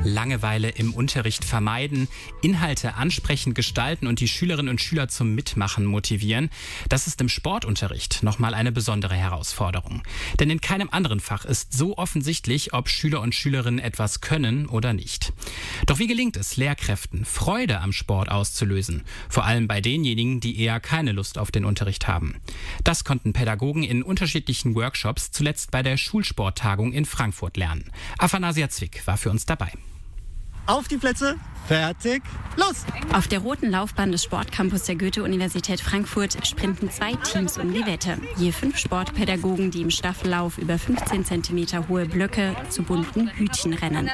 Langeweile im Unterricht vermeiden, Inhalte ansprechend gestalten und die Schülerinnen und Schüler zum Mitmachen motivieren, das ist im Sportunterricht nochmal eine besondere Herausforderung. Denn in keinem anderen Fach ist so offensichtlich, ob Schüler und Schülerinnen etwas können oder nicht. Doch wie gelingt es Lehrkräften, Freude am Sport auszulösen? Vor allem bei denjenigen, die eher keine Lust auf den Unterricht haben. Das konnten Pädagogen in unterschiedlichen Workshops zuletzt bei der Schulsporttagung in Frankfurt lernen. Afanasia Zwick war für uns dabei. Auf die Plätze, fertig, los! Auf der roten Laufbahn des Sportcampus der Goethe-Universität Frankfurt sprinten 2 Teams um die Wette. Je 5 Sportpädagogen, die im Staffellauf über 15 cm hohe Blöcke zu bunten Hütchen rennen.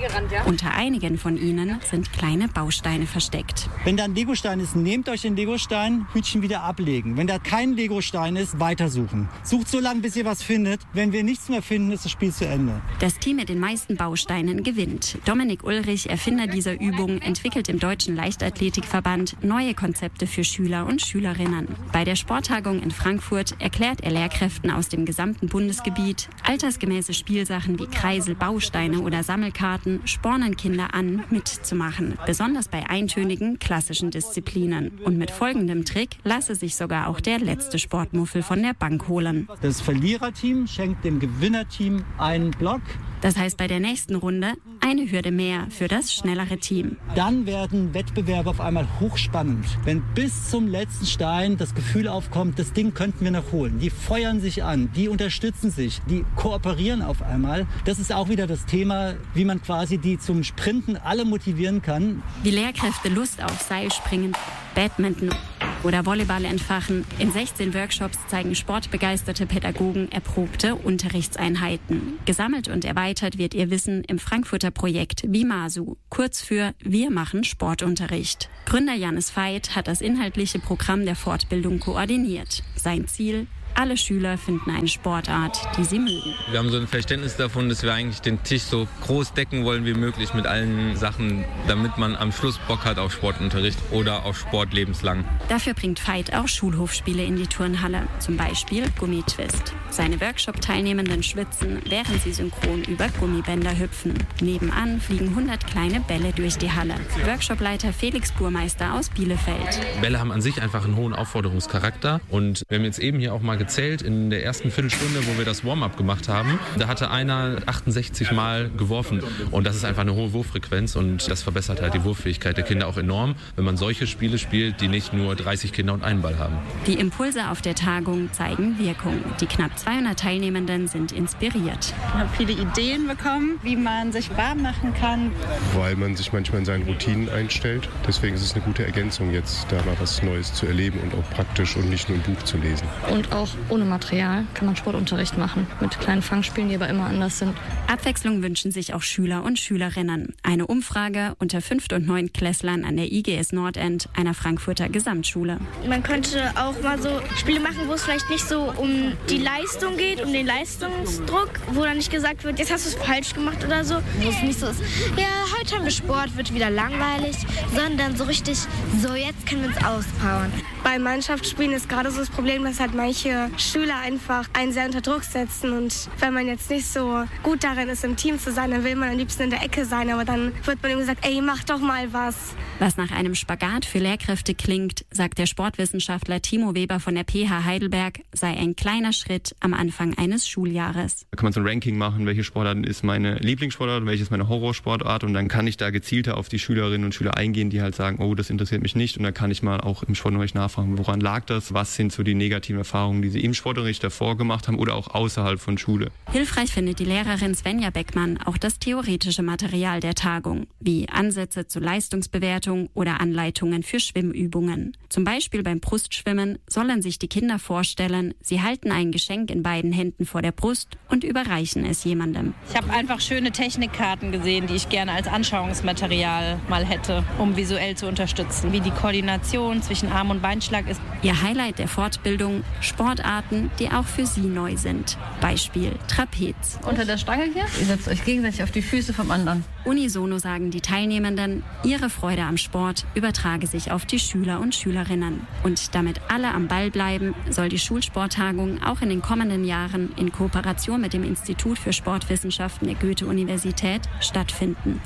Unter einigen von ihnen sind kleine Bausteine versteckt. Wenn da ein Legostein ist, nehmt euch den Legostein, Hütchen wieder ablegen. Wenn da kein Legostein ist, weitersuchen. Sucht so lange, bis ihr was findet. Wenn wir nichts mehr finden, ist das Spiel zu Ende. Das Team mit den meisten Bausteinen gewinnt. Dominik Ulrich, Erfinder dieser Übung, entwickelt im Deutschen Leichtathletikverband neue Konzepte für Schüler und Schülerinnen. Bei der Sporttagung in Frankfurt erklärt er Lehrkräften aus dem gesamten Bundesgebiet, altersgemäße Spielsachen wie Kreisel, Bausteine oder Sammelkarten spornen Kinder an, mitzumachen. Besonders bei eintönigen, klassischen Disziplinen. Und mit folgendem Trick lasse sich sogar auch der letzte Sportmuffel von der Bank holen. Das Verliererteam schenkt dem Gewinnerteam einen Block. Das heißt bei der nächsten Runde eine Hürde mehr für das schnellere Team. Dann werden Wettbewerbe auf einmal hochspannend. Wenn bis zum letzten Stein das Gefühl aufkommt, das Ding könnten wir noch holen. Die feuern sich an, die unterstützen sich, die kooperieren auf einmal. Das ist auch wieder das Thema, wie man quasi die zum Sprinten alle motivieren kann. Wie Lehrkräfte Lust auf Seilspringen, Badminton oder Volleyball entfachen. In 16 Workshops zeigen sportbegeisterte Pädagogen erprobte Unterrichtseinheiten. Gesammelt und erweitert wird ihr Wissen im Frankfurter Projekt WIMASU, kurz für Wir machen Sportunterricht. Gründer Jannis Veit hat das inhaltliche Programm der Fortbildung koordiniert. Sein Ziel: alle Schüler finden eine Sportart, die sie mögen. Wir haben so ein Verständnis davon, dass wir eigentlich den Tisch so groß decken wollen wie möglich mit allen Sachen, damit man am Schluss Bock hat auf Sportunterricht oder auf Sport lebenslang. Dafür bringt Veit auch Schulhofspiele in die Turnhalle, zum Beispiel Gummitwist. Seine Workshop-Teilnehmenden schwitzen, während sie synchron über Gummibänder hüpfen. Nebenan fliegen 100 kleine Bälle durch die Halle. Workshopleiter Felix Burmeister aus Bielefeld. Bälle haben an sich einfach einen hohen Aufforderungscharakter und wir haben jetzt eben hier auch mal gezählt in der ersten Viertelstunde, wo wir das Warm-up gemacht haben. Da hatte einer 68 Mal geworfen und das ist einfach eine hohe Wurffrequenz und das verbessert halt die Wurffähigkeit der Kinder auch enorm, wenn man solche Spiele spielt, die nicht nur 30 Kinder und einen Ball haben. Die Impulse auf der Tagung zeigen Wirkung. Die knapp 200 Teilnehmenden sind inspiriert. Ich habe viele Ideen bekommen, wie man sich warm machen kann. Weil man sich manchmal in seinen Routinen einstellt. Deswegen ist es eine gute Ergänzung, jetzt da mal was Neues zu erleben und auch praktisch und nicht nur ein Buch zu lesen. Und auch ohne Material kann man Sportunterricht machen, mit kleinen Fangspielen, die aber immer anders sind. Abwechslung wünschen sich auch Schüler und Schülerinnen. Eine Umfrage unter 5. und 9. Klässlern an der IGS Nordend, einer Frankfurter Gesamtschule. Man könnte auch mal so Spiele machen, wo es vielleicht nicht so um die Leistung geht, um den Leistungsdruck, wo dann nicht gesagt wird, jetzt hast du es falsch gemacht oder so. Wo es nicht so ist, ja, heute haben wir Sport, wird wieder langweilig, sondern so richtig, so jetzt können wir uns auspowern. Bei Mannschaftsspielen ist gerade so das Problem, dass halt manche Schüler einfach einen sehr unter Druck setzen und wenn man jetzt nicht so gut darin ist, im Team zu sein, dann will man am liebsten in der Ecke sein, aber dann wird man ihm gesagt, ey, mach doch mal was. Was nach einem Spagat für Lehrkräfte klingt, sagt der Sportwissenschaftler Timo Weber von der PH Heidelberg, sei ein kleiner Schritt am Anfang eines Schuljahres. Da kann man so ein Ranking machen, welche Sportart ist meine Lieblingssportart und welche ist meine Horrorsportart und dann kann ich da gezielter auf die Schülerinnen und Schüler eingehen, die halt sagen, oh, das interessiert mich nicht und dann kann ich mal auch im Sportunterricht nachfragen, woran lag das, was sind so die negativen Erfahrungen, die sie im Sportunterricht davor gemacht haben oder auch außerhalb von Schule. Hilfreich findet die Lehrerin Svenja Beckmann auch das theoretische Material der Tagung, wie Ansätze zur Leistungsbewertung oder Anleitungen für Schwimmübungen. Zum Beispiel beim Brustschwimmen sollen sich die Kinder vorstellen, sie halten ein Geschenk in beiden Händen vor der Brust und überreichen es jemandem. Ich habe einfach schöne Technikkarten gesehen, die ich gerne als Anschauungsmaterial mal hätte, um visuell zu unterstützen, wie die Koordination zwischen Arm- und Beinschlag ist. Ihr Highlight der Fortbildung: Sportarten, die auch für sie neu sind. Beispiel Trapez. Unter der Stange hier, ihr setzt euch gegenseitig auf die Füße vom anderen. Unisono sagen die Teilnehmenden, ihre Freude am Sport übertrage sich auf die Schüler und Schülerinnen. Und damit alle am Ball bleiben, soll die Schulsporttagung auch in den kommenden Jahren in Kooperation mit dem Institut für Sportwissenschaften der Goethe-Universität stattfinden.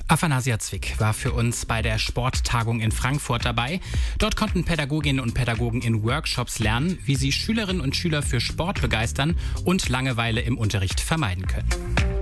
Afanasia Zwick war für uns bei der Sporttagung in Frankfurt dabei. Dort konnten Pädagoginnen und Pädagogen in Workshops lernen, wie sie Schülerinnen und Schüler für Sport begeistern und Langeweile im Unterricht vermeiden können.